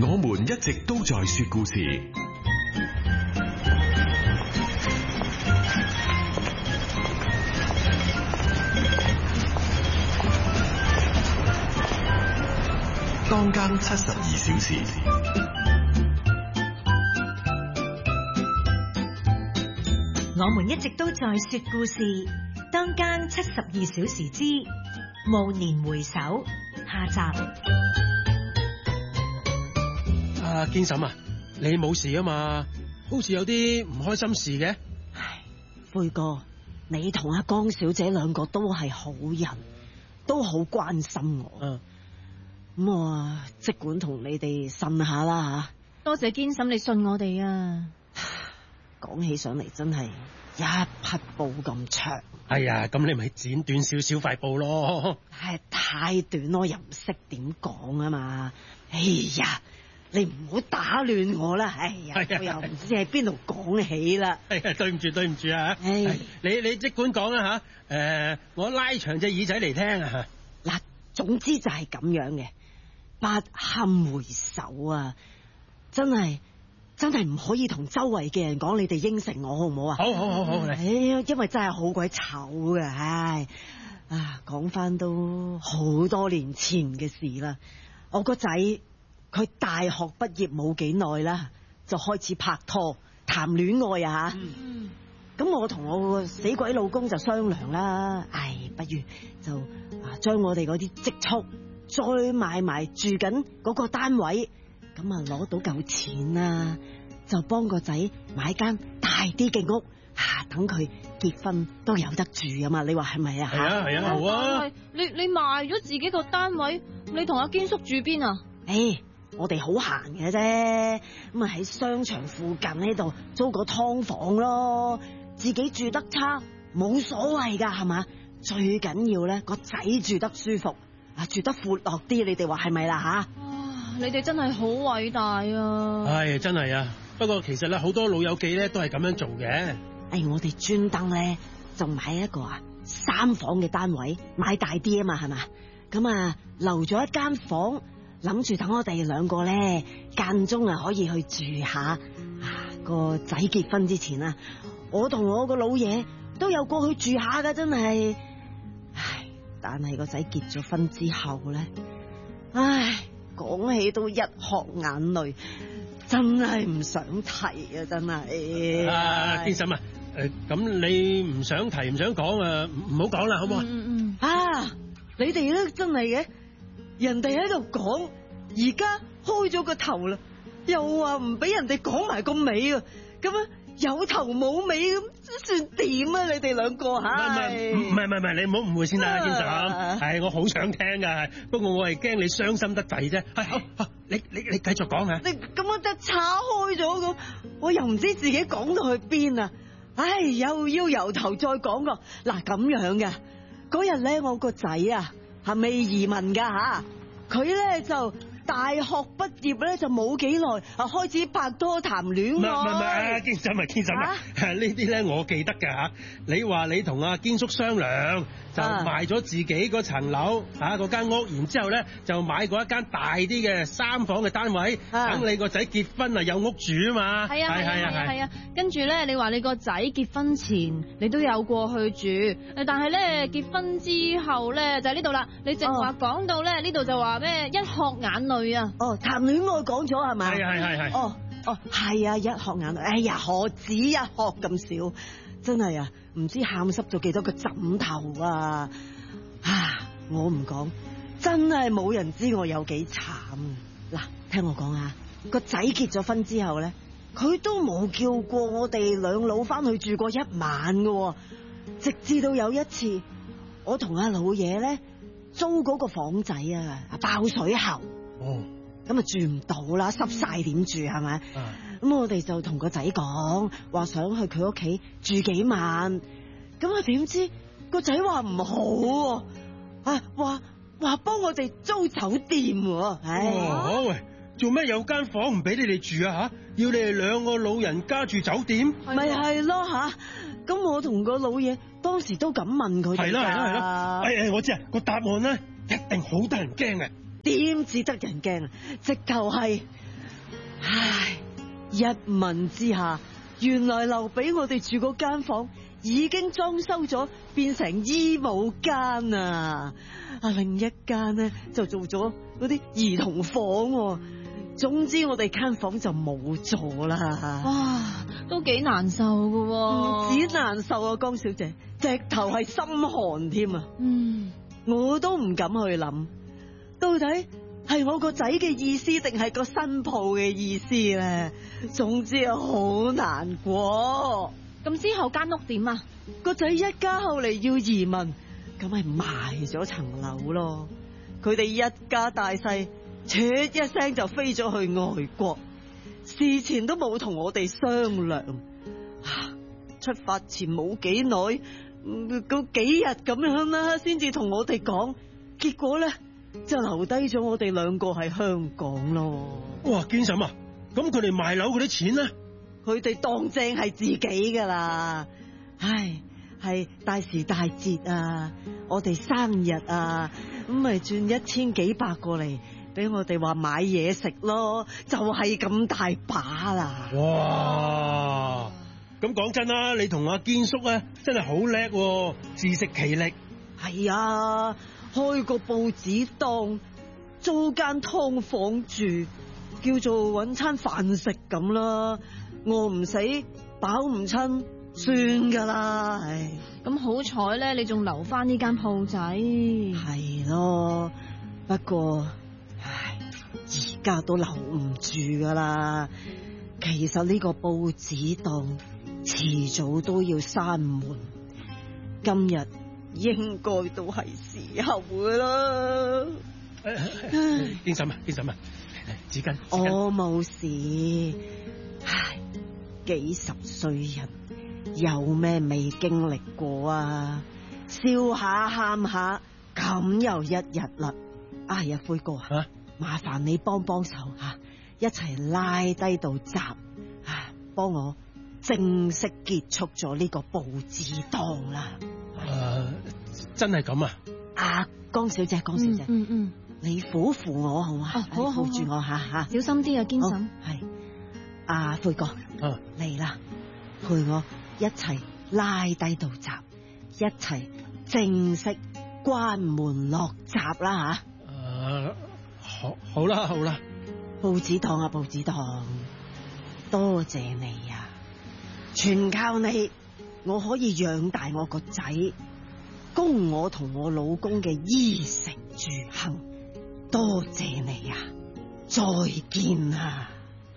我們一直都在說故事。當更72小時。 我們一直都在說故事。當更72小時之暮年回首下集。 堅嬸啊，你冇事啊嘛？好似有啲唔開心事嘅。 唉，輝哥，你同阿江小姐兩個都係好人，都好關心我。咁我即管同你哋呻下啦吓。 多謝堅嬸你信我哋啊。 講起上嚟真係一匹布咁長。 哎呀，咁你咪剪短少少塊布咯。 係太短我又唔識點講啊嘛。哎呀，你唔好打亂我啦。哎呀，我又唔知喺邊度講起啦。 對唔住啊。你即管講啦吓。我拉長隻耳仔嚟聽啊。 嗱，總之就係咁樣嘅，不堪回首啊！真係唔可以同周圍嘅人講，你哋應承我好唔好啊？ 好。 因為真係好鬼醜嘅，講翻都好多年前嘅事啦。我個仔佢大學畢業冇幾耐啦，就開始拍拖談戀愛啊吓。咁我同我個死鬼老公就商量啦，不如就將我哋嗰啲積蓄再買埋住緊嗰個單位。咁攞到夠錢啦，就幫個仔買間大啲嘅屋，等佢結婚都有得住啊嘛！你話係咪啊？ 係啊，好啊！ 你賣咗自己個單位，你同阿堅叔住邊啊？ 我哋好閒嘅啫，咁喺商場附近呢度租個劏房咯，自己住得差冇所謂噶，係嘛？最緊要咧個仔住得舒服，住得闊落啲，你哋話係咪啦吓？ 你哋真係好偉大啊！ 真係啊！不過其實咧，好多老友記咧都係咁樣做嘅。 我哋專登咧就買一個3房嘅單位，買大啲啊嘛，係嘛？咁留咗一間房，諗住等我哋兩個咧間中可以去住下。個仔結婚之前啊，我同我個老爺都有過去住下噶，真係。但係個仔結咗婚之後咧，講起都一殼眼淚，真係唔想提啊！真係。 堅嬸啊，咁你唔想提唔想講唔好講啦，好唔好啊？ 你哋咧真係嘅，人哋喺度講，而家開咗個頭啦，又話唔俾人哋講埋個尾啊，咁樣有頭冇尾咁，算點啊？你哋兩個吓？ 唔係，你唔好誤會先啦，堅嬸。係我好想聽噶，不過我係驚你傷心得滯啫。好，你繼續講啊。 你咁樣就岔開咗咁，我又唔知自己講到去邊啊！又要由頭再講個。嗱，咁樣嘅嗰日咧，我個仔係未移民噶吓，佢咧就大學畢業咧就冇幾耐開始拍拖談戀愛。 堅嬸呢啲咧我記得噶吓。你話你同阿堅叔商量，就賣咗自己嗰層樓嗰間屋，然之後咧就買過一間大啲嘅3房嘅單位，等你個仔結婚有屋住啊嘛。 係啊。跟住咧，你話你個仔結婚前你都有過去住，但係咧結婚之後咧就係呢度啦。你淨話講到咧呢度就話咩一殼眼淚啊。 談戀愛講咗係咪？ 係。 係啊，一殼眼淚。哎呀，何止一殼咁少，真係唔知喊濕咗幾多個枕頭啊！我唔講，真係冇人知我有幾慘。嗱，聽我講個仔結咗婚之後咧，佢都冇叫過我哋兩老翻去住過一晚㗎，直至到有一次，我同阿老爺咧租嗰個房仔爆水喉。咁住唔到啦，濕晒點住係咪？咁我哋就同個仔講，話想去佢屋企住幾晚。咁點知個仔話唔好，話幫我哋租酒店。 喂，做咩有間房唔俾你哋住啊？要你哋兩個老人家住酒店？ 咪係咯咁我同個老爺當時都咁問佢哋。係啦。 我知個答案咧，一定好得人驚嘅。 點至得人驚啊！直頭係唉，一問之下，原來留俾我哋住嗰間房已經裝修咗，變成醫務間啊！另一間呢就做咗嗰啲兒童房喎。總之我哋間房就冇咗啦。 哇，都幾難受噶喎。 唔止難受啊，江小姐，直頭係心寒添啊！我都唔敢去諗，到底係我個仔嘅意思定係個新抱嘅意思咧？總之好難過。 咁之後間屋點啊？ 個仔一家後嚟要移民，咁咪賣咗層樓咯。佢哋一家大細，唰一聲就飛咗去外國，事前都冇同我哋商量。出發前冇幾耐，嗰幾日咁樣啦，先至同我哋講。結果咧就留低咗我哋兩個喺香港咯。 哇，堅嬸啊，咁佢哋賣樓嗰啲錢咧？ 佢哋當正係自己噶啦。唉，係大時大節啊，我哋生日啊，咁咪轉1000幾百過嚟俾我哋話買嘢食咯，就係咁大把啦。 哇！咁講真啦，你同阿堅叔咧真係好叻，自食其力。 係啊，開個報紙檔，租間劏房住，叫做搵餐飯食咁啦。餓唔死，飽唔親，算噶啦。唉， 咁好彩咧，你仲留翻呢間鋪仔。 係咯，不過唉，而家都留唔住噶啦。其實呢個報紙檔遲早都要閂門，今日應該都係時候噶啦。 堅嬸啊，堅嬸啊，紙巾。 我冇事。唉，幾十歲人有咩未經歷過啊？笑下喊下，咁又一日啦。哎呀，灰哥啊，麻煩你幫幫手吓，一齊拉低道閘，幫我正式結束咗呢個報紙檔啦。 真係咁啊？ 江小姐，江小姐，你扶扶我好嘛？ 好， 扶住我吓， 小心啲啊，堅嬸。 係，灰哥，嚟啦，陪我一齊拉低道閘，一齊正式關門落閘啦吓。 好啦，好啦。 報紙檔啊，報紙檔，多謝你啊，全靠你，我可以養大我個仔，供我同我老公嘅衣食住行，多謝你啊，再見啊！